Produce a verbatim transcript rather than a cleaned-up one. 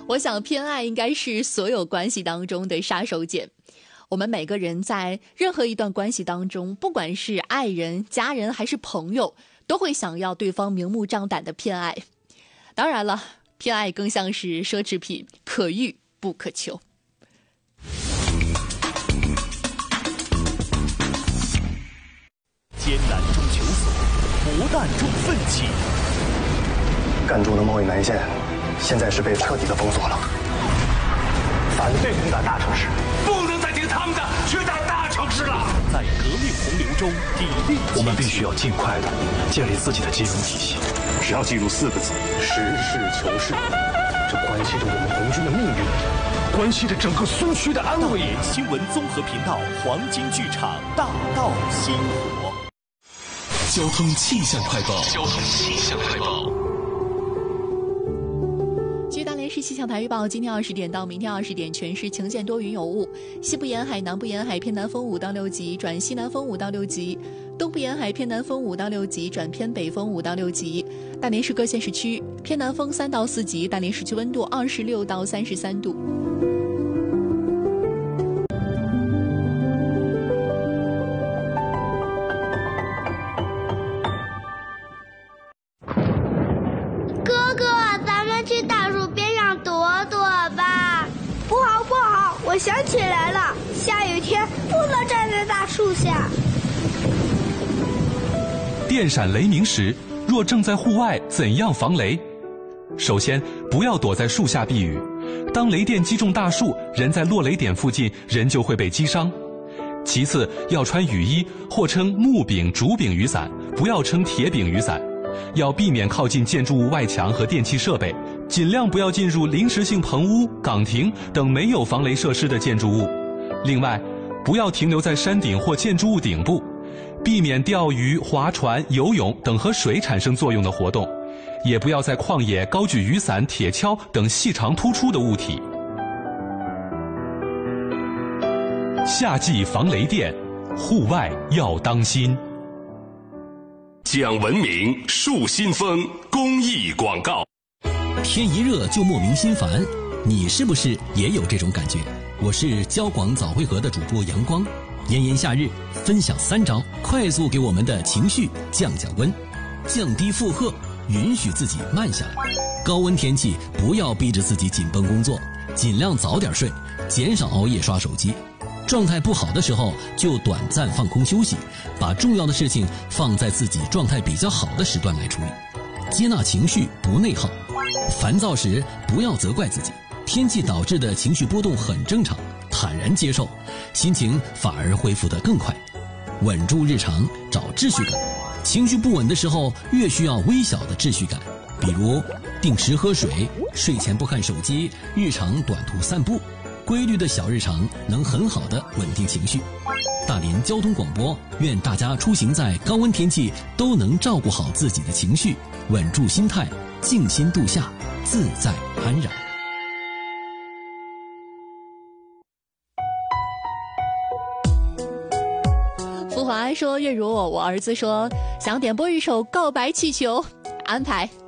我想偏爱应该是所有关系当中的杀手锏。我们每个人在任何一段关系当中，不管是爱人、家人还是朋友，都会想要对方明目张胆的偏爱。当然了，偏爱更像是奢侈品，可遇不可求。 艰难中求索，磨难中奋起。 赣州的贸易南线现在是被彻底的封锁了。反对攻打大城市， 不能再听他们的，去打大城市了。 在革命洪流中砥砺， 我们必须要尽快的建立自己的金融体系。 只要记住四个字：实事求是。 这关系着我们红军的命运，关系着整个苏区的安危。 新闻综合频道黄金剧场大道星火。 交通气象快报。 交通气象快报。 据大连市气象台预报，今天二十点到明天二十点全市晴间多云有雾，西部沿海、南部沿海偏南风五到六级转西南风五到六级，东部沿海偏南风五到六级转偏北风五到六级。大连市各县市区偏南风三到四级，大连市区温度二十六到三十三度。 我想起来了，下雨天不能站在大树下。 电闪雷鸣时，若正在户外，怎样防雷？首先，不要躲在树下避雨。当雷电击中大树，人在落雷点附近，人就会被击伤。其次，要穿雨衣，或称木柄、竹柄雨伞，不要称铁柄雨伞。要避免靠近建筑物外墙和电气设备，尽量不要进入临时性棚屋、岗亭等没有防雷设施的建筑物。另外，不要停留在山顶或建筑物顶部，避免钓鱼、划船、游泳等和水产生作用的活动，也不要在旷野高举雨伞、铁锹等细长突出的物体。夏季防雷电，户外要当心。 讲文明树新风公益广告。 天一热就莫名心烦，你是不是也有这种感觉？我是交广早汇合的主播阳光，炎炎夏日分享三招快速给我们的情绪降降温，降低负荷，允许自己慢下来。高温天气不要逼着自己紧绷工作，尽量早点睡，减少熬夜刷手机。状态不好的时候就短暂放空休息，把重要的事情放在自己状态比较好的时段来处理。接纳情绪，不内耗。烦躁时不要责怪自己，天气导致的情绪波动很正常，坦然接受，心情反而恢复得更快。稳住日常，找秩序感。情绪不稳的时候，越需要微小的秩序感，比如定时喝水，睡前不看手机，日常短途散步。规律的小日常能很好的稳定情绪。大连交通广播愿大家出行在高温天气都能照顾好自己的情绪，稳住心态，静心度夏，自在安然。 福华说月如我，我儿子说想点播一首告白气球，安排。